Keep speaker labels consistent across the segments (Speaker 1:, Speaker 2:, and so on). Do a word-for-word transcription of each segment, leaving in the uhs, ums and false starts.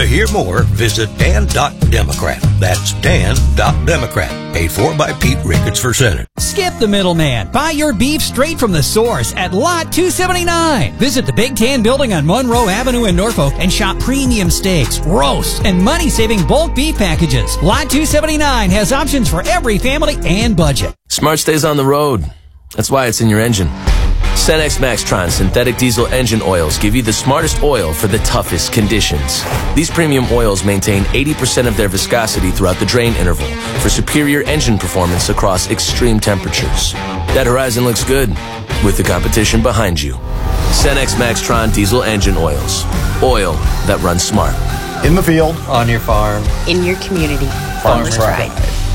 Speaker 1: To hear more, visit dan dot democrat. That's dan dot democrat. Paid for by Pete Ricketts for Senate.
Speaker 2: Skip the middleman. Buy your beef straight from the source at Lot two seventy-nine. Visit the Big Tan Building on Monroe Avenue in Norfolk and shop premium steaks, roasts, and money-saving bulk beef packages. Lot two seventy-nine has options for every family and budget.
Speaker 3: Smart stays on the road. That's why it's in your engine. Cenex Maxtron synthetic diesel engine oils give you the smartest oil for the toughest conditions. These premium oils maintain eighty percent of their viscosity throughout the drain interval for superior engine performance across extreme temperatures. That horizon looks good with the competition behind you. Cenex Maxtron diesel engine oils. Oil that runs smart.
Speaker 4: In the field, on your farm,
Speaker 5: in your community.
Speaker 4: Farmers Pride.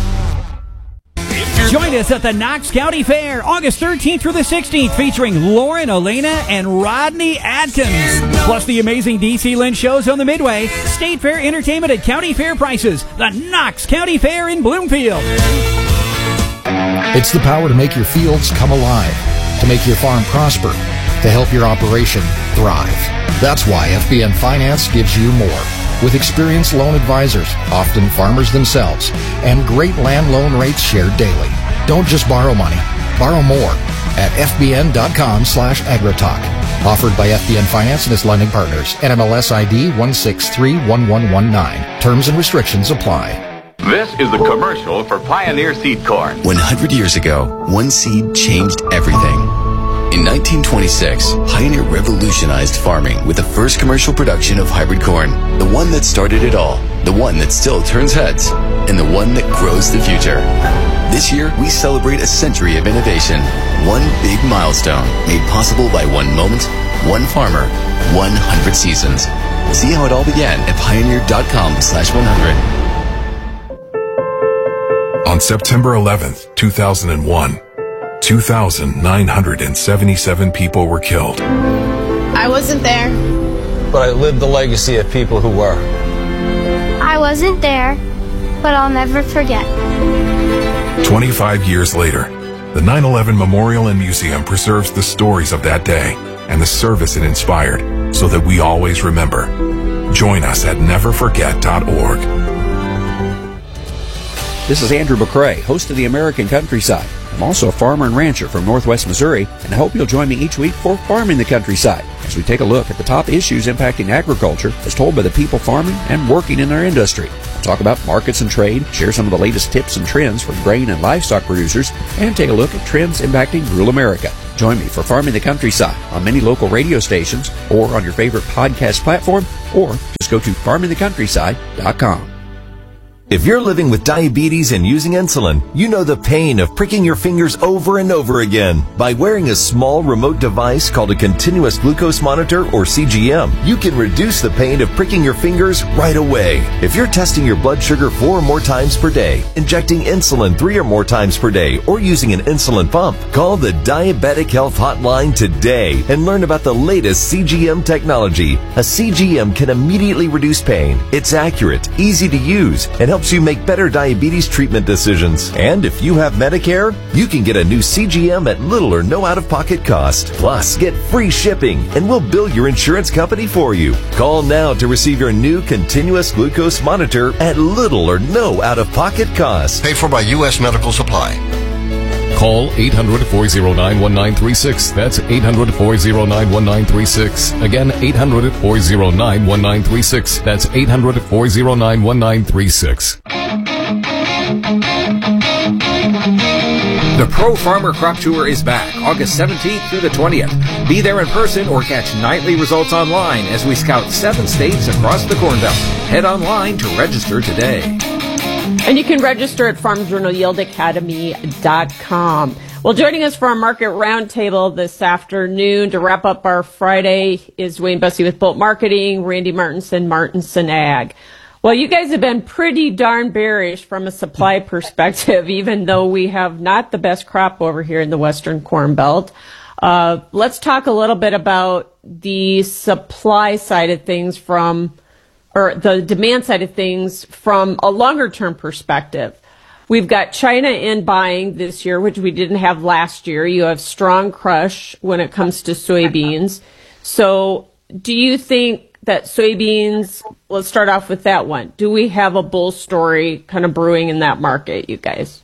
Speaker 2: Join us at the Knox County Fair, August thirteenth through the sixteenth, featuring Lauren Elena and Rodney Adkins. Plus the amazing D C Lynch shows on the Midway, State Fair entertainment at county fair prices, the Knox County Fair in Bloomfield.
Speaker 6: It's the power to make your fields come alive, to make your farm prosper, to help your operation thrive. That's why F B N Finance gives you more. With experienced loan advisors, often farmers themselves, and great land loan rates shared daily. Don't just borrow money, borrow more at f b n dot com slash agrotalk. Offered by F B N Finance and its lending partners. N M L S I D one six three one one one nine. Terms and restrictions apply.
Speaker 7: This is the commercial for Pioneer Seed Corn.
Speaker 8: one hundred years ago, one seed changed everything. In nineteen twenty-six, Pioneer revolutionized farming with the first commercial production of hybrid corn. The one that started it all, the one that still turns heads, and the one that grows the future. This year, we celebrate a century of innovation. One big milestone made possible by one moment, one farmer, one hundred seasons. See how it all began at pioneer dot com slash one hundred.
Speaker 9: On September eleventh, two thousand one, two thousand nine hundred seventy-seven people were killed.
Speaker 10: I wasn't there.
Speaker 11: But I lived the legacy of people who were.
Speaker 12: I wasn't there, but I'll never forget.
Speaker 9: twenty-five years later, the nine eleven Memorial and Museum preserves the stories of that day and the service it inspired so that we always remember. Join us at never forget dot org.
Speaker 13: This is Andrew McCrae, host of the American Countryside. I'm also a farmer and rancher from Northwest Missouri, and I hope you'll join me each week for Farming the Countryside as we take a look at the top issues impacting agriculture as told by the people farming and working in our industry. We'll talk about markets and trade, share some of the latest tips and trends from grain and livestock producers, and take a look at trends impacting rural America. Join me for Farming the Countryside on many local radio stations or on your favorite podcast platform, or just go to farming the countryside dot com.
Speaker 14: If you're living with diabetes and using insulin, you know the pain of pricking your fingers over and over again. By wearing a small remote device called a continuous glucose monitor, or C G M, you can reduce the pain of pricking your fingers right away. If you're testing your blood sugar four or more times per day, injecting insulin three or more times per day, or using an insulin pump, call the Diabetic Health Hotline today and learn about the latest C G M technology. A C G M can immediately reduce pain. It's accurate, easy to use, and helps you make better diabetes treatment decisions. And if you have Medicare, you can get a new C G M at little or no out-of-pocket cost. Plus, get free shipping, and we'll bill your insurance company for you. Call now to receive your new continuous glucose monitor at little or no out-of-pocket cost.
Speaker 15: Paid for by U S Medical Supply.
Speaker 16: Call eight hundred, four oh nine, one nine three six. That's eight hundred, four oh nine, one nine three six. Again, eight hundred, four oh nine, one nine three six. That's eight hundred, four oh nine, one nine three six.
Speaker 17: The Pro Farmer Crop Tour is back August seventeenth through the twentieth. Be there in person or catch nightly results online as we scout seven states across the Corn Belt. Head online to register today.
Speaker 18: And you can register at farm journal yield academy dot com. Well, joining us for our market roundtable this afternoon to wrap up our Friday is Wayne Bussey with Bolt Marketing, Randy Martinson, Martinson Ag. Well, you guys have been pretty darn bearish from a supply perspective, even though we have not the best crop over here in the Western Corn Belt. Uh, let's talk a little bit about the supply side of things from or the demand side of things from a longer-term perspective. We've got China in buying this year, which we didn't have last year. You have strong crush when it comes to soybeans. So do you think that soybeans, let's start off with that one. Do we have a bull story kind of brewing in that market, you guys?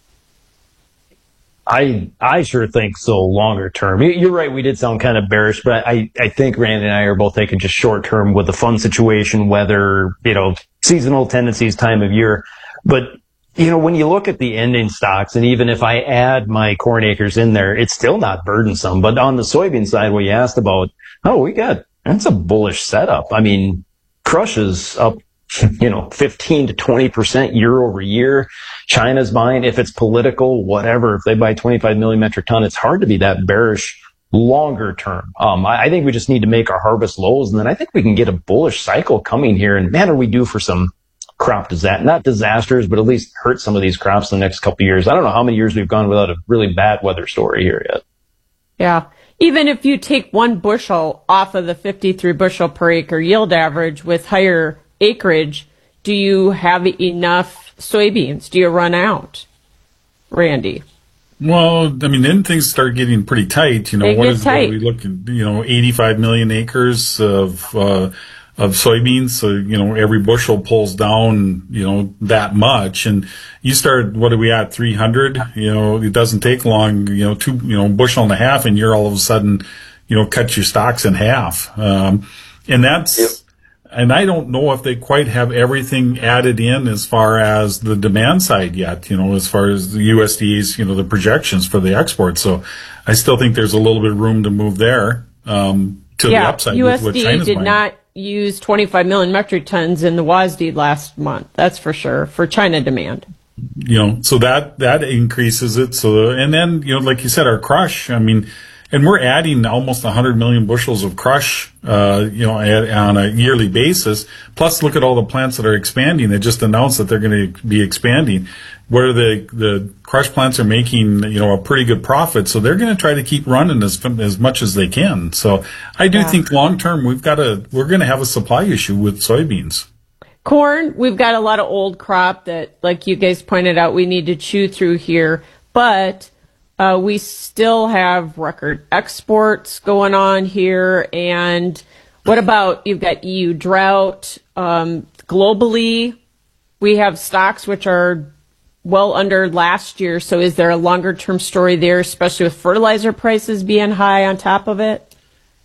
Speaker 5: I I sure think so longer term. You're right, we did sound kind of bearish, but I, I think Randy and I are both thinking just short term with the fund situation, weather, you know, seasonal tendencies, time of year. But, you know, when you look at the ending stocks, and even if I add my corn acres in there, it's still not burdensome. But on the soybean side, what you asked about, oh, we got, that's a bullish setup. I mean, crush is up, you know, fifteen to twenty percent year over year. China's buying, if it's political, whatever, if they buy twenty-five million metric ton, it's hard to be that bearish longer term. Um, I, I think we just need to make our harvest lows, and then I think we can get a bullish cycle coming here. And man, are we due for some crop disaster, not disasters, but at least hurt some of these crops in the next couple of years. I don't know how many years we've gone without a really bad weather story here yet.
Speaker 18: Yeah. Even if you take one bushel off of the fifty-three bushel per acre yield average with higher acreage, do you have enough soybeans? Do you run out, Randy?
Speaker 19: Well, I mean, then things start getting pretty tight. You know,
Speaker 18: They
Speaker 19: what
Speaker 18: get
Speaker 19: is
Speaker 18: tight.
Speaker 19: what we look at? You know, eighty-five million acres of uh, of soybeans. So you know, every bushel pulls down, you know, that much. And you start, what are we at? three hundred. You know, it doesn't take long. You know, two, you know, bushel and a half, and you're all of a sudden, you know, cut your stocks in half. Um, and that's. Yep. And I don't know if they quite have everything added in as far as the demand side yet, you know, as far as the U S D A's, you know, the projections for the export. So I still think there's a little bit of room to move there um, to
Speaker 18: yeah,
Speaker 19: the upside.
Speaker 18: U S D A
Speaker 19: with what China's
Speaker 18: did
Speaker 19: buying.
Speaker 18: not use twenty-five million metric tons in the W A S D last month. That's for sure, for China demand.
Speaker 19: You know, so that, that increases it. So, and then, you know, like you said, our crush, I mean, and we're adding almost one hundred million bushels of crush, uh, you know, at, on a yearly basis. Plus, look at all the plants that are expanding. They just announced that they're going to be expanding, where the the crush plants are making, you know, a pretty good profit. So they're going to try to keep running as as much as they can. So I do
Speaker 18: Yeah.
Speaker 19: think long term we've got a we're going to have a supply issue with soybeans.
Speaker 18: Corn, we've got a lot of old crop that, like you guys pointed out, we need to chew through here. But uh, we still have record exports going on here. And what about, you've got E U drought. Um, globally, we have stocks which are well under last year. So is there a longer term story there, especially with fertilizer prices being high on top of it?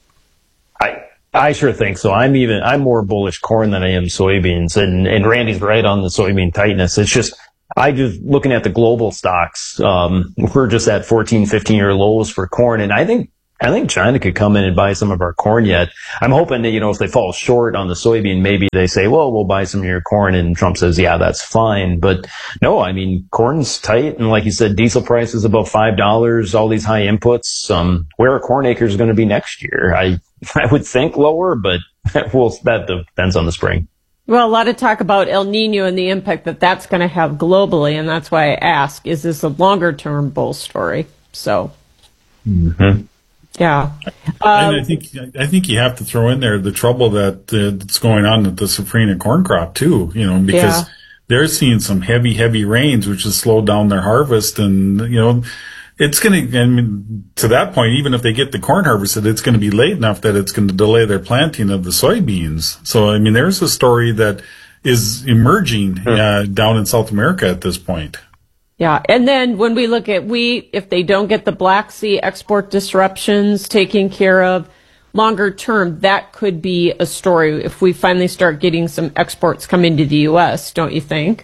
Speaker 5: I I sure think so. I'm even I'm more bullish corn than I am soybeans, and and Randy's right on the soybean tightness. It's just I just looking at the global stocks. Um, we're just at fourteen, fifteen year lows for corn, and I think I think China could come in and buy some of our corn yet. I'm hoping that, you know, if they fall short on the soybean, maybe they say, well, we'll buy some of your corn, and Trump says, yeah, that's fine. But no, I mean, corn's tight, and like you said, diesel price is about five dollars. All these high inputs. Um, where are corn acres going to be next year? I I would think lower, but well, that depends on the spring.
Speaker 18: Well, a lot of talk about El Nino and the impact that that's going to have globally, and that's why I ask, is this a longer-term bull story? So,
Speaker 5: mm-hmm.
Speaker 18: yeah.
Speaker 19: And
Speaker 18: Um,
Speaker 19: I think I think you have to throw in there the trouble that uh, that's going on with the safrinha corn crop too. You know, because
Speaker 18: Yeah.
Speaker 19: they're seeing some heavy, heavy rains, which has slowed down their harvest, and you know, it's going to. I mean, to that point, even if they get the corn harvested, it's going to be late enough that it's going to delay their planting of the soybeans. So, I mean, there's a story that is emerging uh, down in South America at this point.
Speaker 18: Yeah, and then when we look at wheat, if they don't get the Black Sea export disruptions taken care of longer term, that could be a story if we finally start getting some exports coming to the U S, don't you think?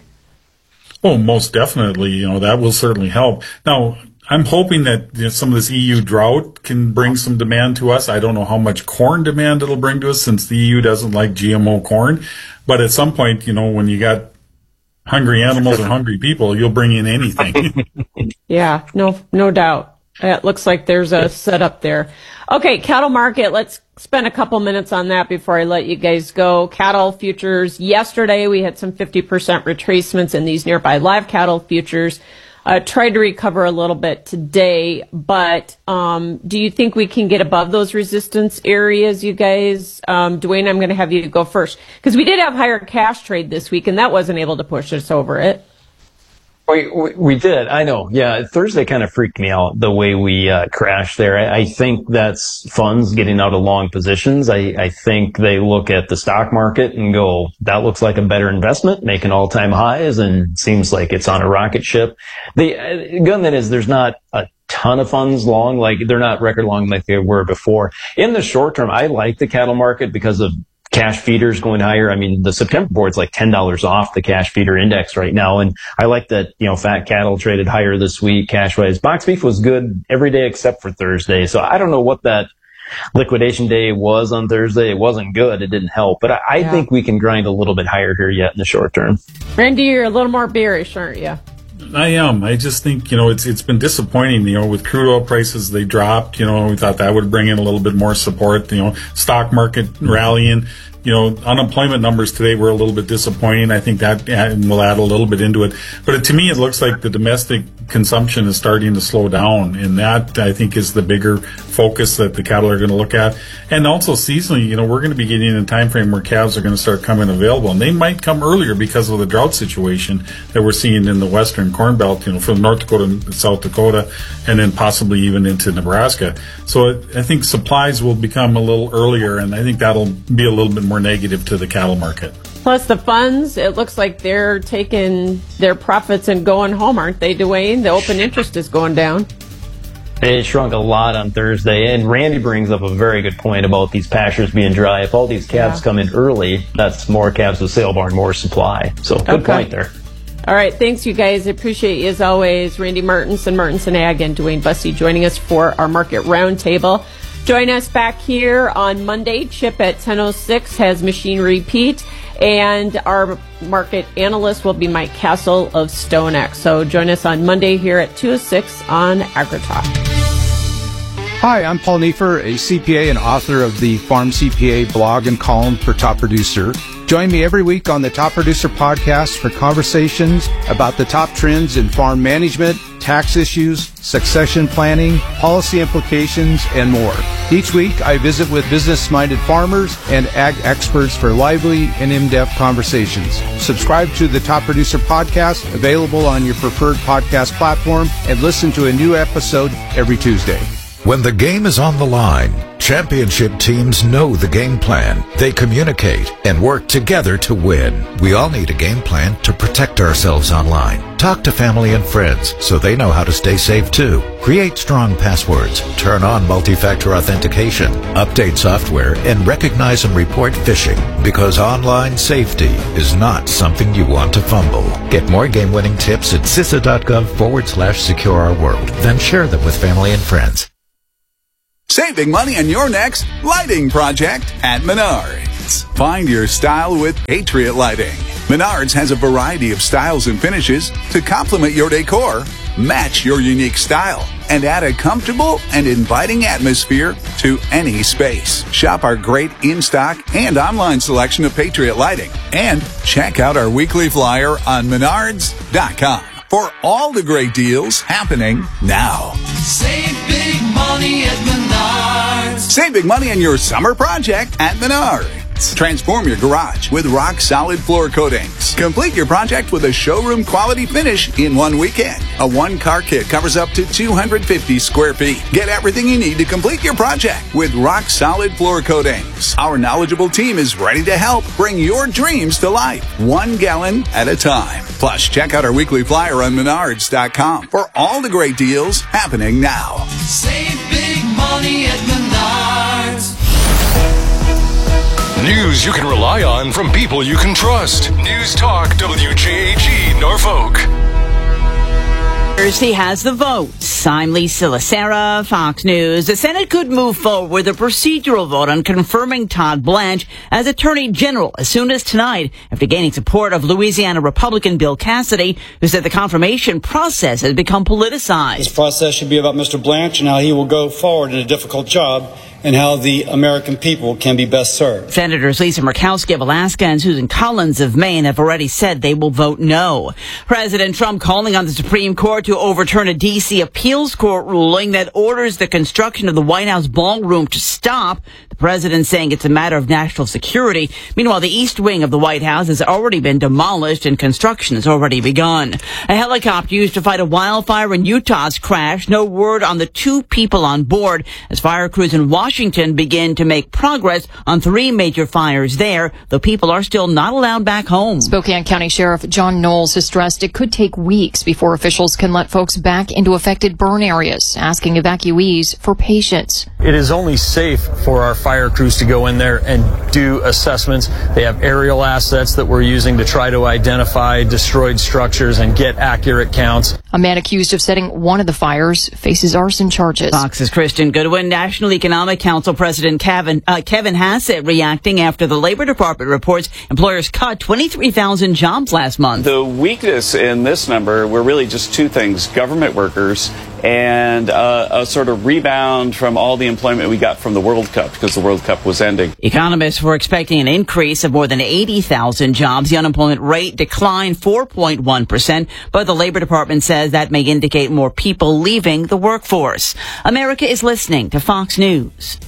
Speaker 19: Oh, most definitely. You know, that will certainly help. Now, I'm hoping that, you know, some of this E U drought can bring some demand to us. I don't know how much corn demand it'll bring to us, since the E U doesn't like G M O corn. But at some point, you know, when you got hungry animals or hungry people, you'll bring in anything.
Speaker 18: Yeah, no, no doubt. It looks like there's a setup there. Okay, cattle market. Let's spend a couple minutes on that before I let you guys go. Cattle futures. Yesterday, we had some fifty percent retracements in these nearby live cattle futures. Uh, tried to recover a little bit today, but um, do you think we can get above those resistance areas, you guys? Um, Dwayne, I'm going to have you go first, because we did have higher cash trade this week, and that wasn't able to push us over it.
Speaker 5: We, we, we did. I know. Yeah. Thursday kind of freaked me out the way we uh, crashed there. I, I think that's funds getting out of long positions. I, I think they look at the stock market and go, that looks like a better investment, making all time highs, and seems like it's on a rocket ship. The uh, gun that is, there's not a ton of funds long, like they're not record long like they were before. In the short term, I like the cattle market because of cash feeders going higher. I mean, the September board's like ten dollars off the cash feeder index right now. And I like that, you know, fat cattle traded higher this week cash wise. Box beef was good every day except for Thursday. So I don't know what that liquidation day was on Thursday. It wasn't good. It didn't help. But I, I yeah. think we can grind a little bit higher here yet in the short term.
Speaker 18: Randy, you're a little more bearish, aren't you?
Speaker 19: I am. I just think, you know, it's it's been disappointing, you know, with crude oil prices, they dropped, you know, we thought that would bring in a little bit more support, you know, stock market rallying. You know, unemployment numbers today were a little bit disappointing. I think that will add a little bit into it. But to me, it looks like the domestic consumption is starting to slow down. And that, I think, is the bigger focus that the cattle are going to look at. And also seasonally, you know, we're going to be getting in a time frame where calves are going to start coming available. And they might come earlier because of the drought situation that we're seeing in the western corn belt, you know, from North Dakota and South Dakota, and then possibly even into Nebraska. So I think supplies will become a little earlier, and I think that'll be a little bit more negative to the cattle market.
Speaker 18: Plus the funds, it looks like they're taking their profits and going home, aren't they, Dwayne? The open interest is going down.
Speaker 5: It shrunk a lot on Thursday, and Randy brings up a very good point about these pastures being dry. If all these calves yeah. come in early, that's more calves with sale barn, more supply. So good okay. point there.
Speaker 18: All right, thanks, you guys. I appreciate you as always. Randy Martins and Martins and Ag and Dwayne Bussey joining us for our Market Roundtable. Join us back here on Monday. Chip at ten oh six has Machine Repeat, and our market analyst will be Mike Castle of StoneX. So join us on Monday here at two oh six on AgriTalk.
Speaker 20: Hi, I'm Paul Neiffer, a C P A and author of the Farm C P A blog and column for Top Producer. Join me every week on the Top Producer podcast for conversations about the top trends in farm management, tax issues, succession planning, policy implications, and more. Each week, I visit with business-minded farmers and ag experts for lively and in-depth conversations. Subscribe to the Top Producer podcast, available on your preferred podcast platform, and listen to a new episode every Tuesday.
Speaker 21: When the game is on the line, championship teams know the game plan. They communicate and work together to win. We all need a game plan to protect ourselves online. Talk to family and friends so they know how to stay safe too. Create strong passwords, turn on multi-factor authentication, update software, and recognize and report phishing, because online safety is not something you want to fumble. Get more game-winning tips at CISA.gov forward slash secure our world. Then share them with family and friends.
Speaker 22: Saving money on your next lighting project at Menards. Find your style with Patriot Lighting. Menards has a variety of styles and finishes to complement your decor, match your unique style, and add a comfortable and inviting atmosphere to any space. Shop our great in-stock and online selection of Patriot Lighting, and check out our weekly flyer on menards dot com for all the great deals happening now.
Speaker 23: Save big money at Menards.
Speaker 22: Save big money on your summer project at Menards. Transform your garage with rock-solid floor coatings. Complete your project with a showroom-quality finish in one weekend. A one-car kit covers up to two hundred fifty square feet. Get everything you need to complete your project with rock-solid floor coatings. Our knowledgeable team is ready to help bring your dreams to life, one gallon at a time. Plus, check out our weekly flyer on menards dot com for all the great deals happening now.
Speaker 23: Save big money at Menards.
Speaker 24: News you can rely on from people you can trust. News Talk W J H E Norfolk.
Speaker 25: Thursday has the votes. I'm Lisa Lacera, Fox News. The Senate could move forward with a procedural vote on confirming Todd Blanche as Attorney General as soon as tonight, after gaining support of Louisiana Republican Bill Cassidy, who said the confirmation process has become politicized.
Speaker 26: This process should be about Mister Blanche and how he will go forward in a difficult job, and how the American people can be best served.
Speaker 25: Senators Lisa Murkowski of Alaska and Susan Collins of Maine have already said they will vote no. President Trump calling on the Supreme Court to overturn a D C appeals court ruling that orders the construction of the White House ballroom to stop. The The president saying it's a matter of national security. Meanwhile, the east wing of the White House has already been demolished and construction has already begun. A helicopter used to fight a wildfire in Utah's crashed. No word on the two people on board as fire crews in Washington begin to make progress on three major fires there, though people are still not allowed back home.
Speaker 1: Spokane County Sheriff John Knowles has stressed it could take weeks before officials can let folks back into affected burn areas, asking evacuees for patience.
Speaker 2: It is only safe for our fire crews to go in there and do assessments. They have aerial assets that we're using to try to identify destroyed structures and get accurate counts.
Speaker 1: A man accused of setting one of the fires faces arson charges.
Speaker 25: Fox's Christian Goodwin. National Economic Council President Kevin, uh, Kevin Hassett reacting after the Labor Department reports employers cut twenty-three thousand jobs last month.
Speaker 3: The weakness in this number were really just two things: government workers and uh, a sort of rebound from all the employment we got from the World Cup, because the World Cup was ending.
Speaker 25: Economists were expecting an increase of more than eighty thousand jobs. The unemployment rate declined four point one percent, but the Labor Department says that may indicate more people leaving the workforce. America is listening to Fox News.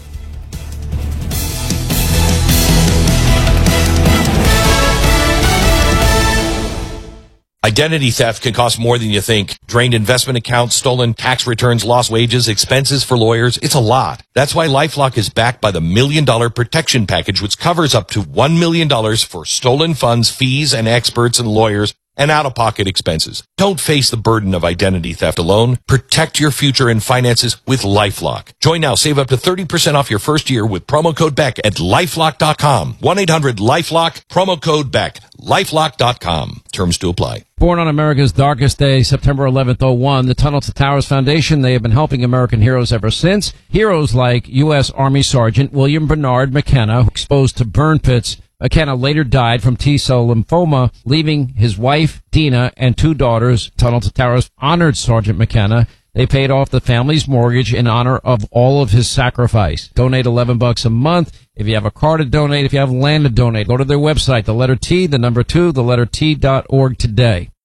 Speaker 4: Identity theft can cost more than you think. Drained investment accounts, stolen tax returns, lost wages, expenses for lawyers. It's a lot. That's why LifeLock is backed by the Million Dollar Protection Package, which covers up to one million dollars for stolen funds, fees, and experts and lawyers, and out-of-pocket expenses. Don't face the burden of identity theft alone. Protect your future and finances with LifeLock. Join now. Save up to thirty percent off your first year with promo code Beck at lifelock dot com. one eight hundred lifelock, promo code Beck. lifelock dot com. Terms to apply.
Speaker 6: Born on America's darkest day, September eleventh, oh one, the Tunnel to Towers Foundation, they have been helping American heroes ever since. Heroes like U S Army Sergeant William Bernard McKenna, exposed to burn pits. McKenna later died from T-cell lymphoma, leaving his wife, Dina, and two daughters. Tunnel to Towers honored Sergeant McKenna. They paid off the family's mortgage in honor of all of his sacrifice. Donate eleven bucks a month. If you have a car to donate, if you have land to donate, go to their website, the letter T, the number two, the letter T dot org today.